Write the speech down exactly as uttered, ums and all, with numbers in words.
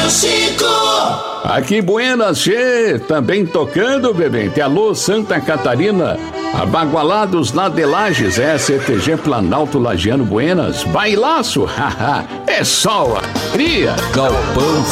Rádio Chico. Aqui Buenas, Che, também tocando, bebê. Alô, Santa Catarina. Abagualados lá de Lages, é C T G Planalto Lagiano Buenas. Bailaço, haha, é só a cria. Galpão